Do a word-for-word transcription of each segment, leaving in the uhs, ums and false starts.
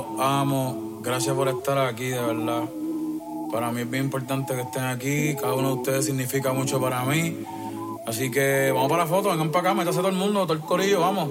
los amo. Gracias por estar aquí, de verdad. Para mí es bien importante que estén aquí. Cada uno de ustedes significa mucho para mí. Así que vamos para la foto, vengan para acá, métase todo el mundo, todo el corillo, vamos.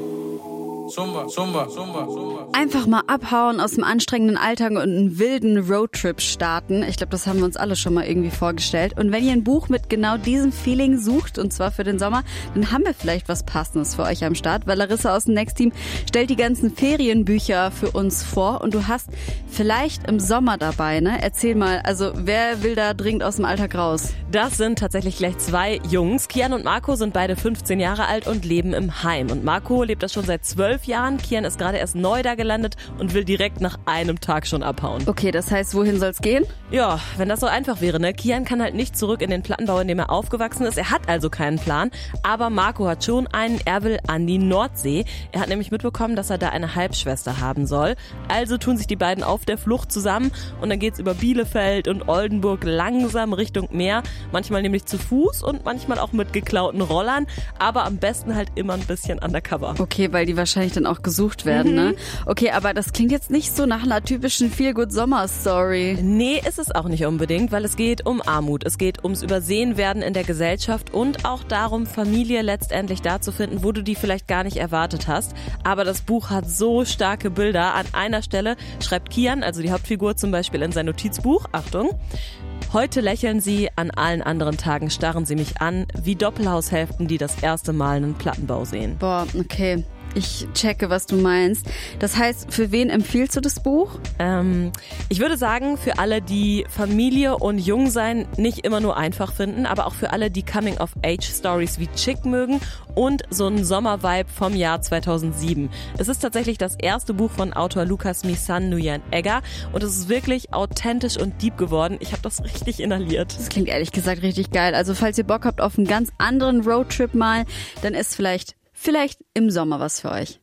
Zumba, Zumba, Zumba, Zumba. Einfach mal abhauen aus dem anstrengenden Alltag und einen wilden Roadtrip starten. Ich glaube, das haben wir uns alle schon mal irgendwie vorgestellt. Und wenn ihr ein Buch mit genau diesem Feeling sucht, und zwar für den Sommer, dann haben wir vielleicht was Passendes für euch am Start, weil Larissa aus dem Next Team stellt die ganzen Ferienbücher für uns vor und du hast vielleicht im Sommer dabei, ne? Erzähl mal, also wer will da dringend aus dem Alltag raus? Das sind tatsächlich gleich zwei Jungs. Kian und Marco sind beide fünfzehn Jahre alt und leben im Heim. Und Marco lebt das schon seit zwölf Jahren. Kian ist gerade erst neu da gelandet und will direkt nach einem Tag schon abhauen. Okay, das heißt, wohin soll's gehen? Ja, wenn das so einfach wäre, ne? Kian kann halt nicht zurück in den Plattenbau, in dem er aufgewachsen ist. Er hat also keinen Plan. Aber Marco hat schon einen. Er will an die Nordsee. Er hat nämlich mitbekommen, dass er da eine Halbschwester haben soll. Also tun sich die beiden auf der Flucht zusammen und dann geht's über Bielefeld und Oldenburg langsam Richtung Meer. Manchmal nämlich zu Fuß und manchmal auch mit geklauten Rollern. Aber am besten halt immer ein bisschen undercover. Okay, weil die wahrscheinlich dann auch gesucht werden, mhm. ne? Okay, aber das klingt jetzt nicht so nach einer typischen Feel-Good-Sommer-Story. Nee, ist es auch nicht unbedingt, weil es geht um Armut, es geht ums Übersehenwerden in der Gesellschaft und auch darum, Familie letztendlich da zu finden, wo du die vielleicht gar nicht erwartet hast. Aber das Buch hat so starke Bilder. An einer Stelle schreibt Kian, also die Hauptfigur, zum Beispiel in sein Notizbuch, Achtung: Heute lächeln sie, an allen anderen Tagen starren sie mich an, wie Doppelhaushälften, die das erste Mal einen Plattenbau sehen. Boah, okay. Ich checke, was du meinst. Das heißt, für wen empfiehlst du das Buch? Ähm, ich würde sagen, für alle, die Familie und Jungsein nicht immer nur einfach finden, aber auch für alle, die Coming-of-Age-Stories wie Chick mögen und so einen Sommer-Vibe vom Jahr zweitausendsieben. Es ist tatsächlich das erste Buch von Autor Lukas Misan Nguyen Egger und es ist wirklich authentisch und deep geworden. Ich habe das richtig inhaliert. Das klingt ehrlich gesagt richtig geil. Also falls ihr Bock habt auf einen ganz anderen Roadtrip mal, dann ist vielleicht Vielleicht im Sommer was für euch.